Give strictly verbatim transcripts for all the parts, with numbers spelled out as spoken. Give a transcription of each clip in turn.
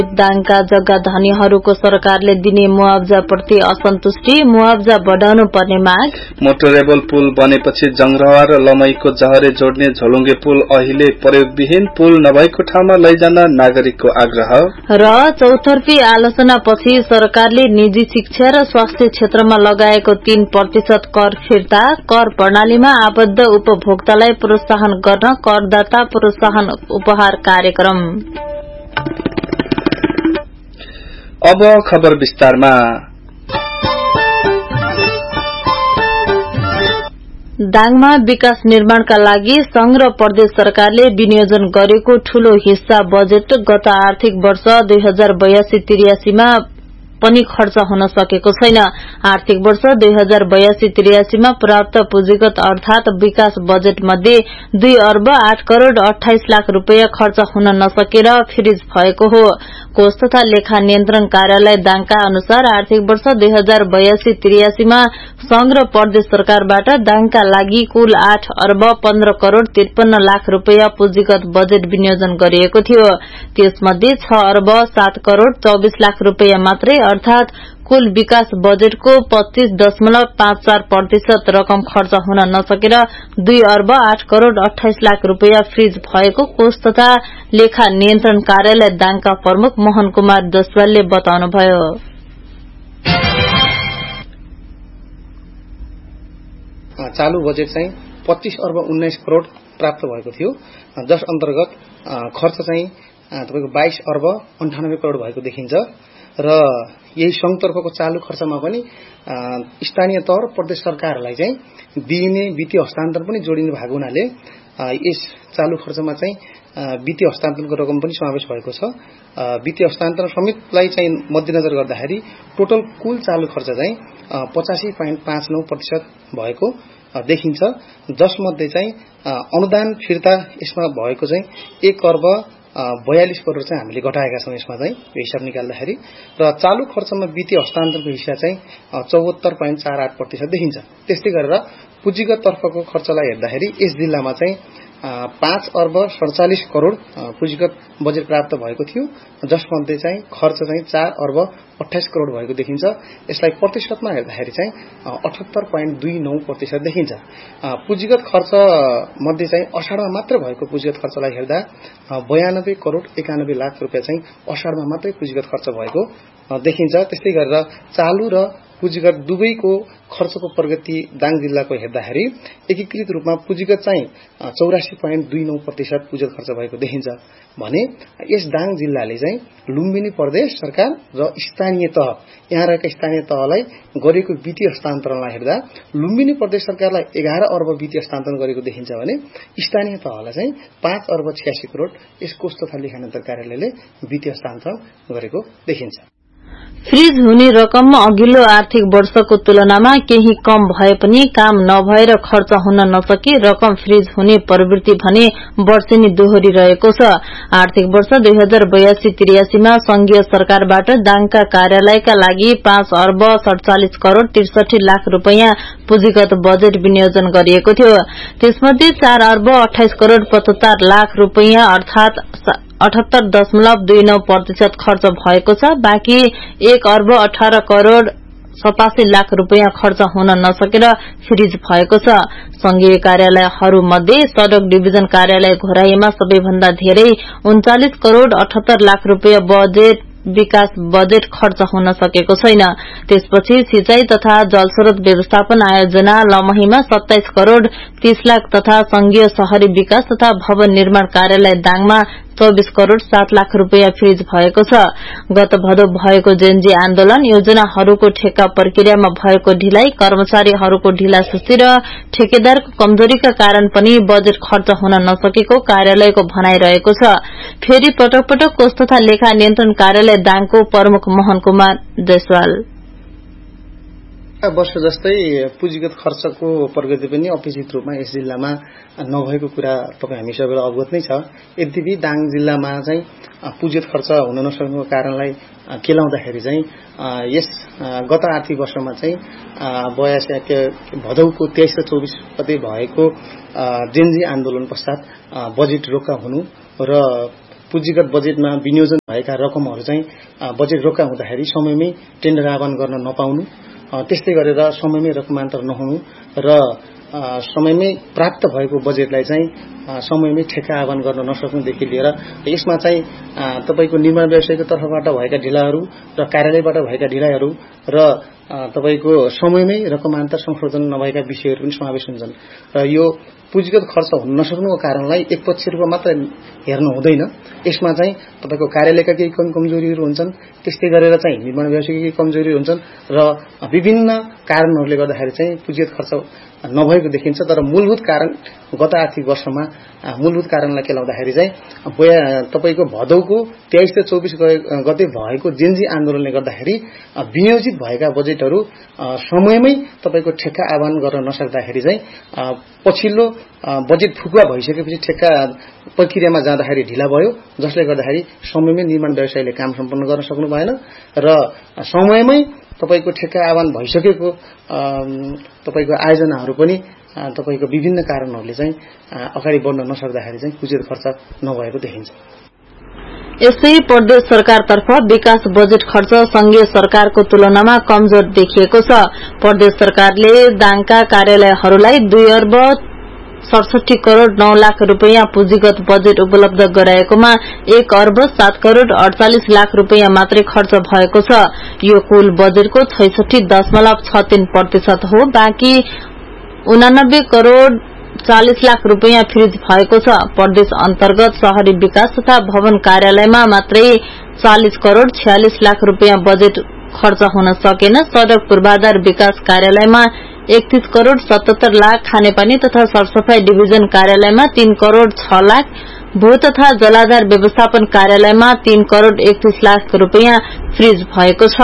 दाङका जग्गा धनीहरूको सरकारले दिने मुआवजाप्रति असन्तुष्टि, मुआवजा बढाउनु पर्ने माग। मोटरेबल पुल बनेपछि जंग्रवा र लमईको जहरे जोड्ने झोलुङ्गे पुल अहिले प्रयोगविहीन, पुल नभएको ठाउँमा लैजान नागरिकको आग्रह। र चौतर्फी आलोचनापछि सरकारले निजी शिक्षा र स्वास्थ्य क्षेत्रमा लगाएको तीन प्रतिशत कर फिर्ता, कर प्रणालीमा आबद्ध उपभोक्तालाई प्रोत्साहन गर्न करदाता प्रोत्साहन उपहार कार्यक्रम। अब खबर विस्तारमा। दाङमा विकास निर्माणका लागि संघ र प्रदेश सरकारले विनियोजन गरेको ठूलो हिस्सा बजेट गत आर्थिक वर्ष दुई हजार बयासी त्रियासीमा पनि खर्च हुन सकेको छैन। आर्थिक वर्ष दुई हजार बयासी त्रियासीमा प्राप्त पुँजीगत अर्थात विकास बजेट मध्ये दुई अर्ब आठ करोड़ अठाइस लाख रूपियाँ खर्च हुन नसकेर फ्रिज भएको हो। कोष तथा लेखा नियन्त्रण कार्यालय दाङका अनुसार आर्थिक वर्ष दुई हजार बयासी त्रियासीमा संघ र प्रदेश सरकारबाट दाङका लागि कुल आठ अर्ब पन्ध्र करोड़ त्रिपन्न लाख रूपियाँ पुँजीगत बजेट विनियोजन गरिएको थियो। त्यसमध्ये छ अर्ब सात करोड़ चौबीस लाख रूपियाँ मात्रै अर्थात कुल विकास बजेटको पच्चीस दशमलव पाँच चार प्रतिशत रकम खर्च हुन नसकेर दुई अर्ब आठ करोड़ अठाइस लाख रूपियाँ फ्रिज भएको कोष तथा लेखा नियन्त्रण कार्यालय दाङका प्रमुख मोहन कुमार जसवालले बताउनुभयो। चालू बजेट चाहिँ पच्चीस अर्ब उन्नाइस करोड़ प्राप्त भएको थियो, जस अन्तर्गत खर्च चाहिँ तपाईको बाइस अर्ब अन्ठानब्बे करोड़ भएको देखिन्छ र यही संघतर्फको चालू खर्चमा पनि स्थानीय तह र प्रदेश सरकारलाई चाहिँ दिइने वित्तीय हस्तान्तरण पनि जोडिनु भएको हुनाले यस चालू खर्चमा चाहिँ वित्तीय हस्तान्तरणको रकम पनि समावेश भएको छ। वित्तीय हस्तान्तरण समेतलाई चाहिँ मध्यनजर गर्दाखेरि टोटल कुल चालू खर्च चाहिँ पचासी पोइन्ट पाँच नौ प्रतिशत भएको देखिन्छ, जसमध्ये चाहिँ अनुदान फिर्ता यसमा भएको चाहिँ एक अर्ब बयालीस करोड़ चाहिँ हामीले घटाएका छौं। यसमा चाहिँ हिसाब निकाल्दाखेरि र चालू खर्चमा वित्तीय हस्तान्तरणको हिस्सा चाहिँ चौहत्तर पोइन्ट चार आठ प्रतिशत देखिन्छ। त्यस्तै गरेर पुँजीगत तर्फको खर्चलाई हेर्दाखेरि यस जिल्लामा चाहिँ पाँच अर्ब सडचालिस करोड़ पुँजीगत बजेट प्राप्त भएको थियो, जसमध्ये चाहिँ खर्च चाहिँ चार अर्ब अठाइस करोड़ भएको देखिन्छ। यसलाई प्रतिशतमा हेर्दाखेरि चाहिँ अठहत्तर पोइन्ट दुई नौ प्रतिशत देखिन्छ। पुँजीगत खर्च मध्ये चाहिँ अषाढमा मात्र भएको पुँजीगत खर्चलाई हेर्दा बयानब्बे करोड़ एकानब्बे लाख रुपियाँ चाहिँ अषाढमा मात्रै पुँजीगत खर्च भएको देखिन्छ। त्यस्तै गरेर चालू र पुँजीगत दुवैको खर्चको प्रगति दाङ जिल्लाको हेर्दाखेरि एकीकृत रूपमा पुँजीगत चाहिँ चौरासी पोइन्ट दुई नौ प्रतिशत पुँजीगत खर्च भएको देखिन्छ भने यस दाङ जिल्लाले चाहिँ लुम्बिनी प्रदेश सरकार र स्थानीय तह यहाँ रहेका स्थानीय तहलाई गरेको वित्तीय हस्तान्तरणलाई हेर्दा लुम्बिनी प्रदेश सरकारलाई एघार अर्ब वित्तीय हस्तान्तरण गरेको देखिन्छ भने स्थानीय तहलाई चाहिँ पाँच अर्ब छयासी करोड़ यस कोष तथा लेखा नियन्त्रण कार्यालयले वित्तीय हस्तान्तरण गरेको देखिन्छ। फ्रिज हुने रकम अघिल्लो आर्थिक वर्षको तुलनामा केही कम भए पनि काम नभएर खर्च हुन नसकी रकम फ्रिज हुने प्रवृत्ति भने वर्षेनी दोहोरी रहेको छ। आर्थिक वर्ष दुई हजार बयासी त्रियासीमा संघीय सरकारबाट दाङका कार्यालयका लागि पाँच अर्ब सडचालिस करोड़ त्रिसठी लाख रूपियाँ पुँजीगत बजेट विनियोजन गरिएको थियो। त्यसमध्ये चार अर्ब अठाइस करोड़ पचहत्तर लाख रूपियाँ अर्थात अठहत्तर दशमलव दुई नौ प्रतिशत खर्च भएको छ। बाँकी एक अर्ब अठारह करोड़ सतासी लाख रूपियाँ खर्च हुन नसकेर फ्रिज भएको छ। संघीय कार्यालयहरूमध्ये सड़क डिभिजन कार्यालय घोराईमा सबैभन्दा धेरै उन्चालिस करोड़ अठहत्तर लाख रूपियाँ बजेट विकास बजेट खर्च हुन सकेको छैन। त्यसपछि सिंचाई तथा जलस्रोत व्यवस्थापन आयोजना लमहीमा सत्ताइस करोड़ तीस लाख तथा संघीय शहरी विकास तथा भवन निर्माण कार्यालय दाङमा चौबीस करोड़ सात लाख रूपियाँ फ्रिज भएको छ। गत भदौ भएको जेनजी आन्दोलन, योजनाहरूको ठेक्का प्रक्रियामा भएको ढिलाइ, कर्मचारीहरूको ढिला सुस्ती र ठेकेदारको कमजोरीका कारण पनि बजेट खर्च हुन नसकेको कार्यालयको भनाइरहेको छ। फेरि पटक पटक कोष तथा लेखा नियन्त्रण कार्यालय दाङको प्रमुख मोहन कुमार जयसवाल वर्ष जस्तै पुँजीगत खर्चको प्रगति पनि अपेक्षित रूपमा यस जिल्लामा नभएको कुरा तपाई हामी सबैलाई अवगत नै छ। यद्यपि दाङ जिल्लामा चाहिँ पुँजीगत खर्च हुन नसकेको कारणलाई केलाउँदाखेरि चाहिँ यस गत आर्थिक वर्षमा चाहिँ बयासी भदौको तेइस र चौबीस गते भएको जेनजी आन्दोलन पश्चात बजेट रोका हुनु र पुँजीगत बजेटमा विनियोजन भएका रकमहरू चाहिँ बजेट रोक्का हुँदाखेरि समयमै टेन्डर आह्वान गर्न नपाउनु, त्यस्तै गरेर समयमै रकमान्तर नहुनु र समयमै प्राप्त भएको बजेटलाई चाहिँ समयमै ठेक्का आह्वान गर्न नसक्नुदेखि लिएर यसमा चाहिँ तपाईको निर्माण व्यवसायको तर्फबाट भएका ढिलाहरू र कार्यालयबाट भएका ढिलाइहरू र तपाईको समयमै रकमान्तर संशोधन नभएका विषयहरू पनि समावेश हुन्छन् र यो पुँजीगत खर्च हुन नसक्नुको कारणलाई एकपक्षी रूपमा मात्र हेर्नु हुँदैन। यसमा चाहिँ तपाईको कार्यालयका केही कमजोरीहरू हुन्छन्, त्यस्तै गरेर चाहिँ निर्माण व्यवसायका केही कमजोरीहरू हुन्छन् र विभिन्न कारणहरूले गर्दाखेरि चाहिँ पुँजीगत खर्च नभएको देखिन्छ। तर मूलभूत कारण गत आर्थिक वर्षमा मूलभूत कारणलाई केलाउँदाखेरि चाहिँ तपाईको भदौको तेइस र चौबिस गते भएको जेनजी आन्दोलनले गर्दाखेरि विनियोजित भएका बजेटहरू समयमै तपाईको ठेक्का आह्वान गर्न नसक्दाखेरि चाहिँ पछिल्लो बजेट फुकुवा भइसकेपछि ठेक्का प्रक्रियामा जाँदाखेरि ढिला भयो, जसले गर्दाखेरि समयमै निर्माण व्यवसायले काम सम्पन्न गर्न सक्नु भएन र समयमै तपाईको ठेक्का आह्वान भइसकेको तपाईको आयोजनाहरू पनि तपाईको विभिन्न कारणहरूले चाहिँ अगाडि बढ्न नसक्दाखेरि चाहिँ पुँजीगत खर्च नभएको देखिन्छ। यसै प्रदेश सरकारतर्फ विकास बजेट खर्च संघीय सरकारको तुलनामा कमजोर देखिएको छ। प्रदेश सरकारले दाङका कार्यालयहरूलाई दुई अर्ब सडसठी करोड़ नौ लाख रूपियाँ पुँजीगत बजेट उपलब्ध गराएकोमा एक अर्ब सात करोड़ अड़चालिस लाख रूपियाँ मात्रै खर्च भएको छ। यो कुल बजेटको छैसठी दशमलव छ तीन प्रतिशत हो। बाँकी उनानब्बे करोड़ चालीस लाख रूपियाँ फ्रिज भएको छ। प्रदेश अन्तर्गत शहरी विकास तथा भवन कार्यालयमा मात्रै चालीस करोड़ छियालीस लाख रूपियाँ बजेट खर्च हुन सकेन। सड़क पूर्वाधार विकास कार्यालयमा एकतीस करोड़ सतहत्तर लाख, खानेपानी तथा सरसफाई डिभिजन कार्यालयमा तीन करोड़ छ लाख, भू तथा जलाधार व्यवस्थापन कार्यालयमा तीन करोड़ एकतीस लाख रूपियाँ फ्रिज भएको छ।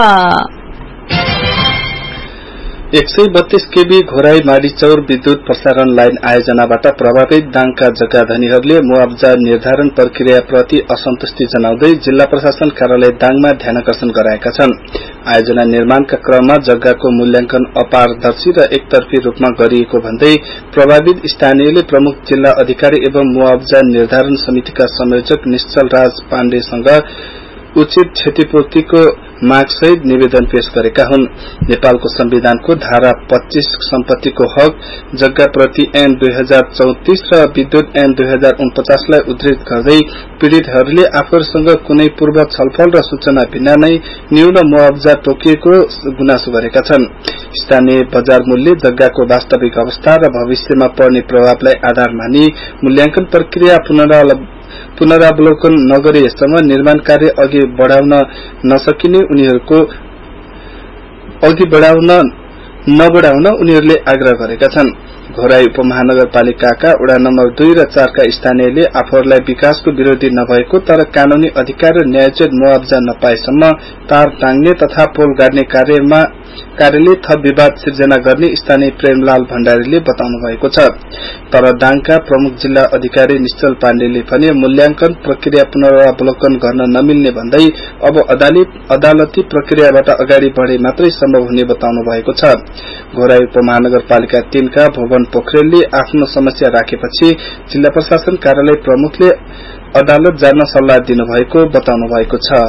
एक सय बत्तीस केबी घोराई माडीचौर विद्युत प्रसारण लाइन आयोजनाबाट प्रभावित दाङका जग्गाधनीहरूले मुआवजा निर्धारण प्रक्रियाप्रति असन्तुष्टि जनाउँदै जिल्ला प्रशासन कार्यालय दाङमा ध्यानकर्षण गराएका छन्। आयोजना निर्माणका क्रममा जग्गाको मूल्याङ्कन अपारदर्शी र एकतर्फी रूपमा गरिएको भन्दै प्रभावित स्थानीयले प्रमुख जिल्ला अधिकारी एवं मुआवजा निर्धारण समितिका संयोजक निश्चल राज पाण्डेसँग उचित क्षतिपूर्तिको मागसहित निवेदन पेश गरेका हुन्। नेपालको संविधानको धारा पच्चीस सम्पत्तिको हक, जग्गा प्रति ऐन दुई हजार चौतीस र विद्युत ऐन दुई हजार उनपचासलाई उद्धृत गर्दै पीड़ितहरूले आफूहरूसँग कुनै पूर्व छलफल र सूचना बिना नै न्यून मुआवजा तोकिएको गुनासो गरेका छन्। स्थानीय बजार मूल्य, जग्गाको वास्तविक अवस्था र भविष्यमा पर्ने प्रभावलाई आधार मानी मूल्याङ्कन प्रक्रिया पुनरावलोकन नगरिएसम्म निर्माण कार्य अघि बढ़ाउन नसकिने उनीहरूको अघि बढ़ाउन नबढ़ाउन उनीहरूले आग्रह गरेका छन्। घोराई उपमहानगरपालिकाका वडा नम्बर दुई र चारका स्थानीयले आफूहरूलाई विकासको विरोधी नभएको तर कानूनी अधिकार र न्यायोचित मुआवजा नपाएसम्म तार टाङ्ने तथा पोल गाड्ने कार्यमा कार्यले थप विवाद सिर्जना गर्ने स्थानीय प्रेमलाल भण्डारीले बताउनु भएको छ। तर दाङका प्रमुख जिल्ला अधिकारी निश्चल पाण्डेले भने मूल्याङ्कन प्रक्रिया पुनरावलोकन गर्न नमिल्ने भन्दै अब अदालती प्रक्रियाबाट अगाडि बढ़े मात्रै सम्भव हुने बताउनु भएको छ। घोराई उपमहानगरपालिका तीनका भुवन पोखरेलले आफ्नो समस्या राखेपछि जिल्ला प्रशासन कार्यालय प्रमुखले अदालत जान सल्लाह दिनुभएको बताउनु भएको छ।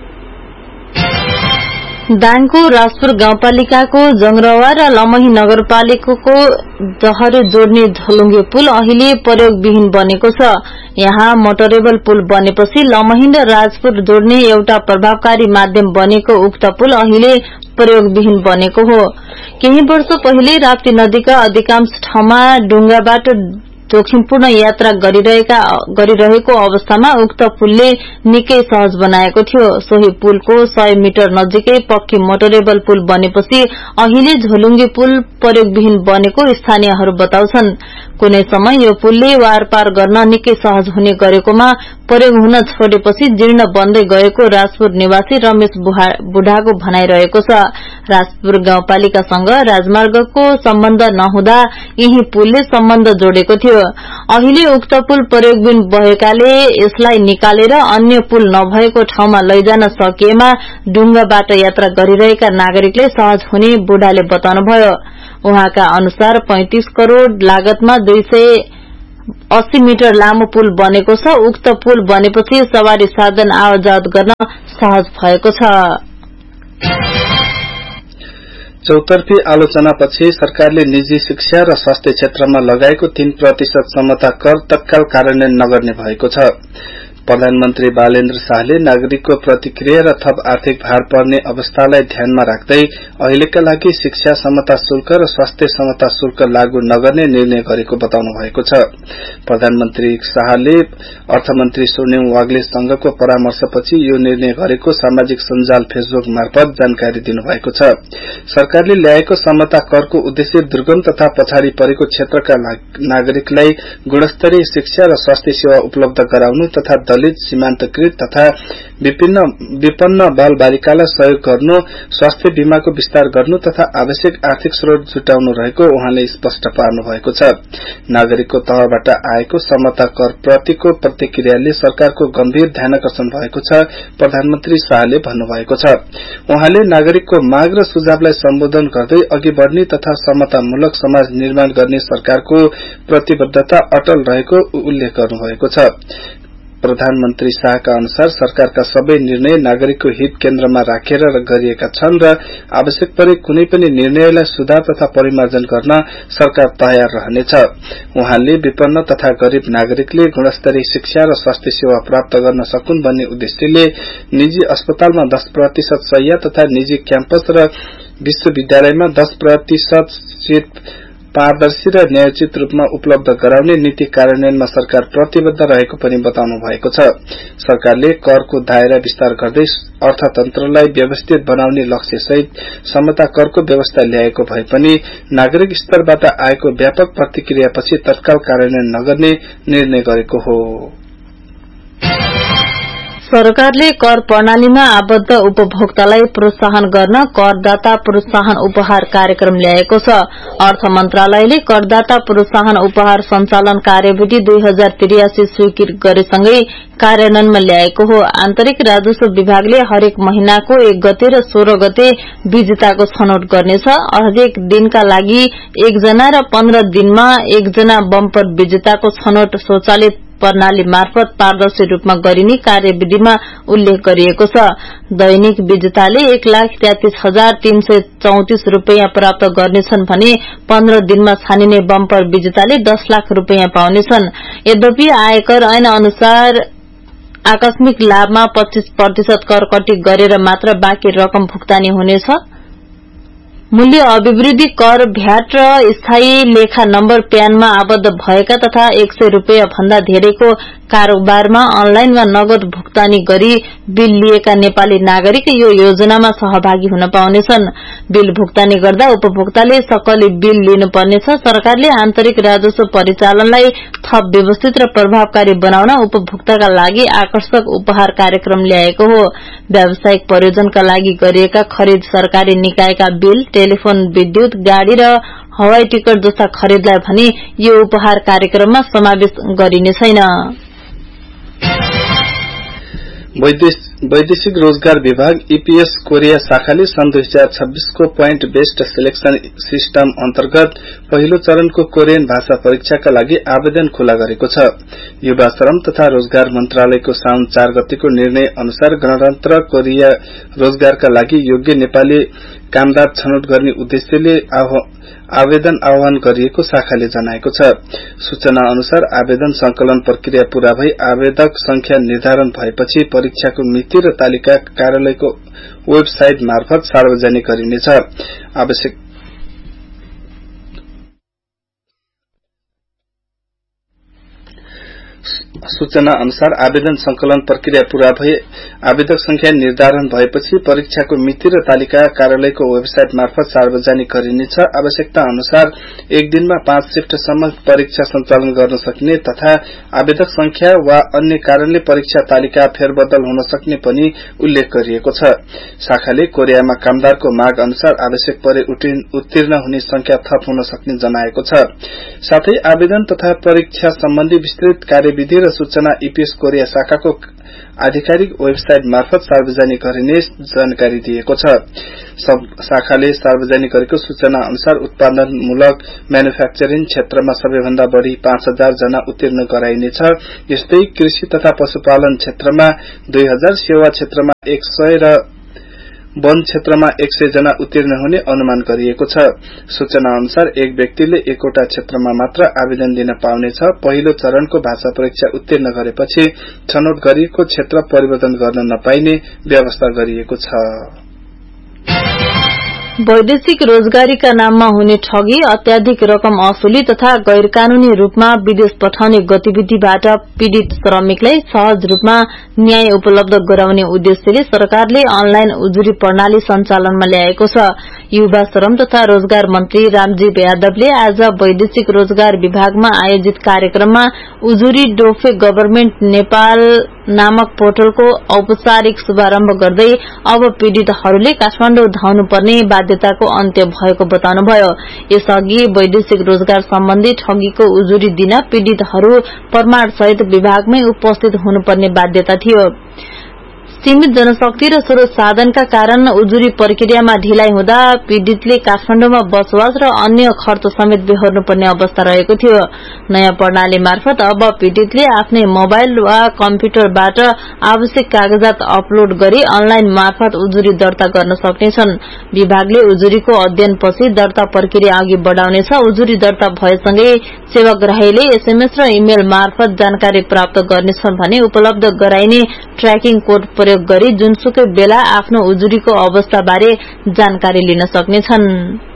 दाङको राजपुर गाउँपालिकाको जंग्रवा र लमही नगरपालिकाको जहरे जोड्ने झलुङ्गे पुल अहिले प्रयोगविहीन बनेको छ। यहाँ मोटरेबल पुल बनेपछि लमही र राजपुर जोड्ने एउटा प्रभावकारी माध्यम बनेको उक्त पुल अहिले प्रयोगविहीन बनेको हो। केही वर्ष पहिले राप्ती नदीका अधिकांश ठाउँमा डुंगाबाट जोखिमपूर्ण यात्रा गरिरहेको अवस्थामा उक्त पुलले निकै सहज बनाएको थियो। सोही पुलको सय मिटर नजिकै पक्की मोटरेबल पुल बनेपछि अहिले झोलुङ्गे पुल प्रयोगविहीन बनेको स्थानीयहरू बताउँछन्। कुनै समय यो पुलले वारपार गर्न निकै सहज हुने गरेकोमा प्रयोग हुन छोडेपछि जीर्ण बन्दै गएको राजपुर निवासी रमेश बुढाको भनाइरहेको छ। राजपुर गाउँपालिकासँग राजमार्गको सम्बन्ध नहुँदा यही पुलले सम्बन्ध जोडेको थियो। अहिले उक्त पुल प्रयोगविहीन भएकाले यसलाई निकालेर अन्य पुल नभएको ठाउँमा लैजान सकिएमा डुंगाबाट यात्रा गरिरहेका नागरिकले सहज हुने बुढाले बताउनुभयो। उहाँका अनुसार पैंतीस करोड़ लागतमा दुई सय अस्सी मिटर लामो पुल बनेको छ। उक्त पुल बनेपछि सवारी साधन आवाजात गर्न सहज भएको छ। चौतर्फी आलोचनापछि सरकारले निजी शिक्षा र स्वास्थ्य क्षेत्रमा लगाएको तीन प्रतिशत समता कर तत्काल कार्यान्वयन नगर्ने भएको छ। प्रधानमन्त्री बालेन्द्र शाहले नागरिकको प्रतिक्रिया र थप आर्थिक भार पर्ने अवस्थालाई ध्यानमा राख्दै अहिलेका लागि शिक्षा समता शुल्क र स्वास्थ्य समता शुल्क लागू नगर्ने निर्णय गरेको बताउनु भएको छ। प्रधानमन्त्री शाहले अर्थमन्त्री स्वर्णिम वाग्लेसँगको परामर्शपछि यो निर्णय गरेको सामाजिक सञ्जाल फेसबुक मार्फत जानकारी दिनुभएको छ। सरकारले ल्याएको समता करको उद्देश्य दुर्गम तथा पछाडि परेको क्षेत्रका नागरिकलाई गुणस्तरीय शिक्षा र स्वास्थ्य सेवा उपलब्ध गराउनु तथा दलित सीमान्तकृत तथा विभिन्न विपन्न बाल बालिकालाई सहयोग गर्नु, स्वास्थ्य बीमाको विस्तार गर्नु तथा आवश्यक आर्थिक स्रोत जुटाउनु रहेको उहाँले स्पष्ट पार्नु भएको छ। नागरिकको तहबाट आएको समता कर प्रतिको प्रतिक्रियाले सरकारको गम्भीर ध्यानकर्षण भएको छ, प्रधानमन्त्री शाहले भन्नुभएको छ। उहाँले नागरिकको माग र सुझावलाई सम्बोधन गर्दै अघि बढ़ने तथा समतामूलक समाज निर्माण गर्ने सरकारको प्रतिबद्धता अटल रहेको उल्लेख गर्नुभएको छ। प्रधानमन्त्री शाहका अनुसार सरकारका सबै निर्णय नागरिकको हित केन्द्रमा राखेर गरिएका छन् र आवश्यक परे कुनै पनि निर्णयलाई सुधार तथा परिमार्जन गर्न सरकार तयार रहनेछ। उहाँले विपन्न तथा गरीब नागरिकले गुणस्तरीय शिक्षा र स्वास्थ्य सेवा प्राप्त गर्न सकुन् भन्ने उद्देश्यले निजी अस्पतालमा दस प्रतिशत शय्या तथा निजी क्याम्पस र विश्वविद्यालयमा दस प्रतिशत सीट पारदर्शी र न्यायोचित रूपमा उपलब्ध गराउने नीति कार्यान्वयनमा सरकार प्रतिबद्ध रहेको पनि बताउनु भएको छ। सरकारले करको दायरा विस्तार गर्दै अर्थतन्त्रलाई व्यवस्थित बनाउने लक्ष्यसहित समता करको व्यवस्था ल्याएको भए पनि नागरिक स्तरबाट आएको व्यापक प्रतिक्रियापछि तत्काल कार्यान्वयन नगर्ने निर्णय गरेको हो। सरकारले कर प्रणालीमा आबद्ध उपभोक्तालाई प्रोत्साहन गर्न करदाता प्रोत्साहन उपहार कार्यक्रम ल्याएको छ। अर्थ मन्त्रालयले करदाता प्रोत्साहन उपहार सञ्चालन कार्यविधि दुई हजार त्रियासी स्वीकृत गरेसँगै कार्यान्वयनमा ल्याएको हो। आन्तरिक राजस्व विभागले हरेक महिनाको एक गते र सोह्र गते विजेताको छनौट गर्नेछ। हरेक दिनका लागि एकजना र पन्ध्र दिनमा एकजना बम्पर विजेताको छनौट स्वचालित प्रणाली मार्फत पारदर्शी रूपमा गरिने कार्यविधिमा उल्लेख गरिएको छ। दैनिक विजेताले एक लाख तेत्तीस हजार तीन सय चौतिस रूपियाँ प्राप्त गर्नेछन् भने पन्ध्र दिनमा छानिने बम्पर विजेताले दस लाख रूपियाँ पाउनेछन्। यद्यपि आयकर ऐन अनुसार आकस्मिक लाभमा पच्चीस प्रतिशत कर कटी गरेर मात्र बाँकी रकम भुक्तानी हुनेछ। मूल्य अभिवृद्धि कर, भ्याट र स्थायी लेखा नम्बर प्यानमा आबद्ध भएका तथा एक सय रूपियाँ भन्दा धेरैको कारोबारमा अनलाइन वा नगद भुक्तानी गरी बिल लिएका नेपाली नागरिक यो योजनामा सहभागी हुन पाउनेछन्। बिल भुक्तानी गर्दा उपभोक्ताले सकली बिल लिनुपर्नेछ। सरकारले आन्तरिक राजस्व परिचालनलाई थप व्यवस्थित र प्रभावकारी बनाउन उपभोक्ताका लागि आकर्षक उपहार कार्यक्रम ल्याएको हो। व्यावसायिक प्रयोजनका लागि गरिएका खरिद, सरकारी निकायका बिल, टेलिफोन, विद्युत, गाड़ी र हवाई टिकट जस्ता खरिदलाई भने यो उपहार कार्यक्रममा समावेश गरिने छैन। वैदेशिक रोजगार विभाग ईपीएस कोरिया शाखाले सन् दुई हजार छब्बीसको पोइन्ट बेस्ड सिलेक्सन सिस्टम अन्तर्गत पहिलो चरणको कोरियन भाषा परीक्षाका लागि आवेदन खुला गरेको छ। युवा श्रम तथा रोजगार मन्त्रालयको साउन चार गतिको निर्णय अनुसार गणतन्त्र कोरिया रोजगारका लागि योग्य नेपाली कामदार छनौट गर्ने उद्देश्यले आवेदन आह्वान गरिएको शाखाले जनाएको छ। सूचना अनुसार आवेदन संकलन प्रक्रिया पूरा भई आवेदक संख्या निर्धारण भएपछि परीक्षाको मिति र तालिका कार्यालयको वेबसाइट मार्फत सार्वजनिक गरिनेछ। आवश्यक सूचना अनुसार आवेदन संकलन प्रक्रिया पूरा भई आवेदक संख्या निर्धारण भएपछि परीक्षाको मिति र तालिका कार्यालयको वेबसाइट मार्फत सार्वजनिक गरिनेछ। आवश्यकता अनुसार एक दिनमा पाँच शिफ्टसम्म परीक्षा सञ्चालन गर्न सकिने तथा आवेदक संख्या वा अन्य कारणले परीक्षा तालिका फेरबदल हुन सक्ने पनि उल्लेख गरिएको छ। शाखाले कोरियामा कामदारको माग अनुसार आवश्यक परे उत्तीर्ण हुने संख्या थप हुन सक्ने जनाएको छ। साथै आवेदन तथा परीक्षा सम्बन्धी विस्तृत कार्यविधि र सूचना ईपीएस कोरिया शाखाको आधिकारिक वेबसाइट मार्फत सार्वजनिक गरिने जानकारी दिएको छ। सब शाखाले सार्वजनिक गरेको सूचना अनुसार उत्पादनमूलक म्यानुफ्याक्चरिङ क्षेत्रमा सबैभन्दा बढ़ी पाँच हजार जना उत्तीर्ण गराइनेछ। यस्तै कृषि तथा पशुपालन क्षेत्रमा दुई हजार, सेवा क्षेत्रमा एक सय र वन क्षेत्रमा एक सय जना उत्तीर्ण हुने अनुमान गरिएको छ। सूचना अनुसार एक व्यक्तिले एकवटा क्षेत्रमा मात्र आवेदन दिन पाउनेछ। पहिलो चरणको भाषा परीक्षा उत्तीर्ण गरेपछि छनौट गरिएको क्षेत्र परिवर्तन गर्न नपाइने व्यवस्था गरिएको छ। वैदेशिक रोजगारीका नाममा हुने ठगी, अत्याधिक रकम असुली तथा गैर कानूनी रूपमा विदेश पठाउने गतिविधिबाट पीड़ित श्रमिकलाई सहज रूपमा न्याय उपलब्ध गराउने उद्देश्यले सरकारले अनलाइन उजुरी प्रणाली सञ्चालनमा ल्याएको छ। युवा श्रम तथा रोजगार मन्त्री रामजीव यादवले आज वैदेशिक रोजगार विभागमा आयोजित कार्यक्रममा उजुरी डोफे गभर्नमेन्ट नेपाल नामक पोर्टलको औपचारिक शुभारम्भ गर्दै अब पीड़ितहरूले काठमाडौँ धाउनुपर्ने बाध्यताको अन्त्य भएको बताउनुभयो। यसअघि वैदेशिक रोजगार सम्बन्धी ठगीको उजुरी दिन पीड़ितहरू प्रमाणसहित विभागमै उपस्थित हुनुपर्ने बाध्यता थियो। सीमित जनशक्ति र स्रोत साधनका कारण उजुरी प्रक्रियामा ढिलाइ हुँदा पीड़ितले काठमाडौँमा बसोबास र अन्य खर्च समेत बेहोर्नुपर्ने अवस्था रहेको थियो। नयाँ प्रणाली मार्फत अब पीड़ितले आफ्नै मोबाइल वा कम्प्युटरबाट आवश्यक कागजात अपलोड गरी अनलाइन मार्फत उजुरी दर्ता गर्न सक्नेछन्। विभागले उजुरीको अध्ययनपछि दर्ता प्रक्रिया अघि बढ़ाउनेछ। उजुरी दर्ता भएसँगै सेवाग्राहीले एसएमएस र इमेल मार्फत जानकारी प्राप्त गर्नेछन् भने उपलब्ध गराइने ट्र्याकिङ कोड प्रयोग गरी जुनसुकै बेला आफ्नो उजुरीको अवस्थाबारे जानकारी लिन सक्नेछन्।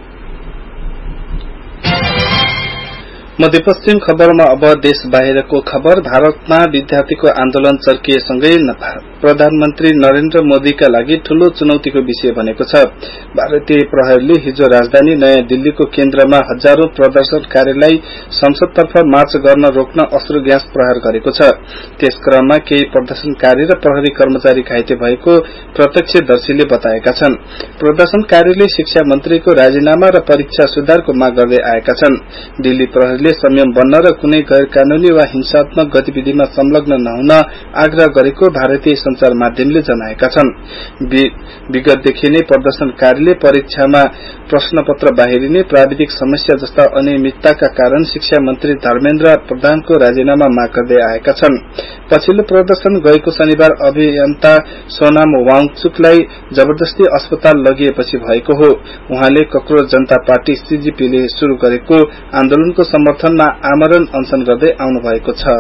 मध्यपश्चिम खबरमा अब देश बाहिरको खबर। भारतमा विद्यार्थीको आन्दोलन चर्किएसँगै प्रधानमन्त्री नरेन्द्र मोदीका लागि ठूलो चुनौतीको विषय बनेको छ। भारतीय प्रहरीले हिजो राजधानी नयाँ दिल्लीको केन्द्रमा हजारौं प्रदर्शनकारीलाई संसदतर्फ मार्च गर्न रोक्न अश्रु ग्यास प्रहार गरेको छ। त्यसक्रममा केही प्रदर्शनकारी र प्रहरी कर्मचारी घाइते भएको प्रत्यक्षदर्शीले बताएका छन्। प्रदर्शनकारीले शिक्षा मन्त्रीको राजीनामा र परीक्षा सुधारको माग गर्दै आएका छन्। दिल्ली प्रहरीले संयम बन्न र कुनै गैर कानूनी वा हिंसात्मक गतिविधिमा संलग्न नहुन आग्रह गरेको भारतीय संचार माध्यमले जनाएका छन्। विगतदेखि नै प्रदर्शनकारीले परीक्षामा प्रश्नपत्र बाहिरिने, प्राविधिक समस्या जस्ता अनियमितताका कारण शिक्षा मन्त्री धर्मेन्द्र प्रधानको राजीनामा माग गर्दै आएका छन्। पछिल्लो प्रदर्शन गएको शनिबार अभियन्ता सोनाम वाङचुकलाई जबरजस्ती अस्पताल लगिएपछि भएको हो। उहाँले कक्रोच जनता पार्टी सीजीपीले शुरू गरेको आन्दोलनको समर्थनमा आमरण अनशन गर्दै आउनु भएको छ।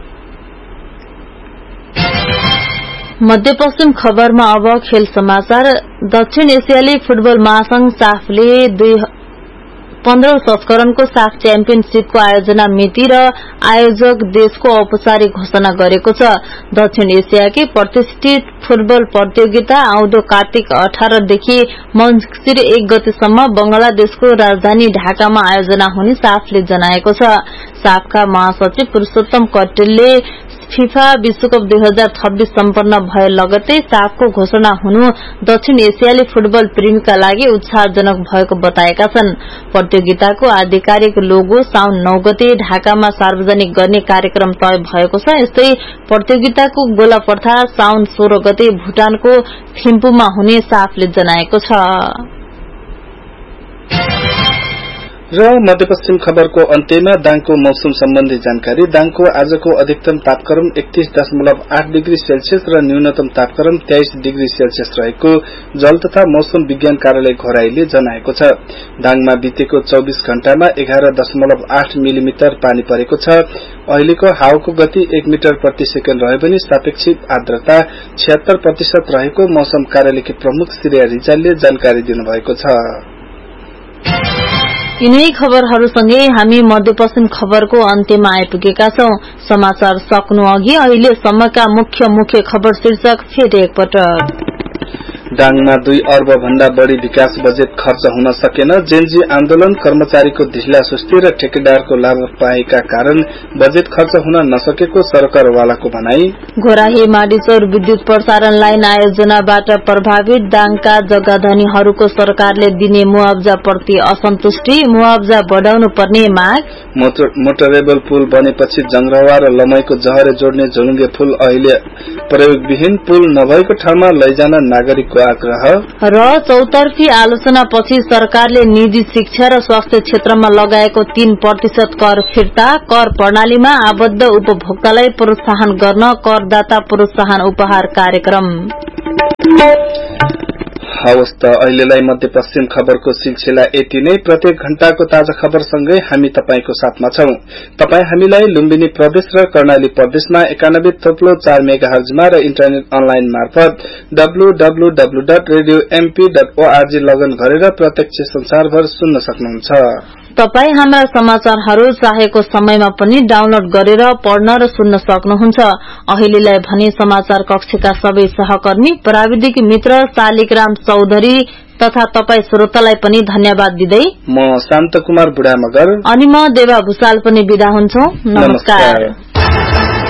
मध्यपश्चिम खबरमा अब खेल समाचार। दक्षिण एसियाली फुटबल महासंघ साफले पन्ध्रौं संस्करणको साफ च्याम्पियनशीपको आयोजना मिति र आयोजक देशको औपचारिक घोषणा गरेको छ। दक्षिण एसियाकै प्रतिष्ठित फुटबल प्रतियोगिता आउँदो कार्तिक अठारह देखि मंसिर एक गतेसम्म बंगलादेशको राजधानी ढाकामा आयोजना हुने साफले जनाएको छ। साफका महासचिव पुरूषोत्तम कटेलले फिफा विश्वकप दुई हजार छब्बीस सम्पन्न भए लगतै साफको घोषणा हुनु दक्षिण एसियाली फुटबल प्रेमीका लागि उत्साहजनक भएको बताएका छन्। प्रतियोगिताको आधिकारिक लोगो साउन नौ गते ढाकामा सार्वजनिक गर्ने कार्यक्रम तय भएको छ। यस्तै प्रतियोगिताको गोलापर्था साउन सोह्र गते भूटानको थिम्पूमा हुने साफले जनाएको छ। र मध्यपश्चिम खबरको अन्त्यमा दाङको मौसम सम्बन्धी जानकारी। दाङको आजको अधिकतम तापक्रम एकतीस दशमलव आठ डिग्री सेल्सियस र न्यूनतम तापक्रम तेइस डिग्री सेल्सियस रहेको जल तथा मौसम विज्ञान कार्यालय घोराईले जनाएको छ। दाङमा बितेको चौबीस घण्टामा एघार दशमलव आठ मिलिमिटर पानी परेको छ। अहिलेको हावाको गति एक मिटर प्रति सेकेण्ड रहे पनि सापेक्षिक आर्द्रता छिहत्तर प्रतिशत रहेको मौसम कार्यालयकी प्रमुख श्रेया रिजालले जानकारी दिनुभएको छ। यिनै खबरहरूसँगै हामी मध्यपश्चिम खबरको अन्त्यमा आइपुगेका छौं। समाचार सक्नु अघि अहिलेसम्मका मुख्य मुख्य खबर शीर्षक फेरि एकपटक। दाङमा दुई अर्ब भन्दा बढ़ी विकास बजेट खर्च हुन सकेन। जेनजी आन्दोलन कर्मचारीको ढिला सुस्ती र ठेकेदारको लापरवाहीका कारण बजेट खर्च हुन नसकेको सरकारवालाको भनाई। घोराही माडीचौर विद्युत प्रसारण लाइन आयोजनाबाट प्रभावित दाङका जग्गाधनीहरूको सरकारले दिने मुआवजा प्रति असन्तुष्टि, मुआवजा बढ़ाउनु पर्ने माग। मोटरेबल पुल बनेपछि जंग्रवा र लमैको जहरे जोड्ने झोलुङ्गे पुल अहिले प्रयोगविहीन, पुल नभएको ठाउँमा लैजान नागरिकको आग्रह। र चौतर्फी आलोचनापछि सरकारले निजी शिक्षा र स्वास्थ्य क्षेत्रमा लगाएको तीन प्रतिशत कर फिर्ता। कर प्रणालीमा आबद्ध उपभोक्तालाई प्रोत्साहन गर्न करदाता प्रोत्साहन उपहार कार्यक्रम। हवस् त अहिलेलाई मध्यपश्चिम खबरको सिलसिला यति नै। प्रत्येक घण्टाको ताजा खबरसँगै हामी तपाईको साथमा छौं। तपाई हामीलाई लुम्बिनी प्रदेश र कर्णाली प्रदेशमा एकानब्बे थोप्लो चार मेगाहर्जमा र इन्टरनेट अनलाइन मार्फत W W W dot radio MP dot ORG लगन गरेर प्रत्यक्ष संसारभर सुन्न सक्नुहुन्छ। तपाई हाम्रा समाचारहरू चाहेको समयमा पनि डाउनलोड गरेर पढ्न र सुन्न सक्नुहुन्छ। अहिलेलाई भने समाचार कक्षका सबै सहकर्मी, प्राविधिक मित्र शालिग्राम चौधरी तथा तपाई श्रोतालाई पनि धन्यवाद दिँदै म शान्त कुमार बुढा मगर अनि म देवा भूषाल पनि बिदा हुन्छौ। नमस्कार, नमस्कार।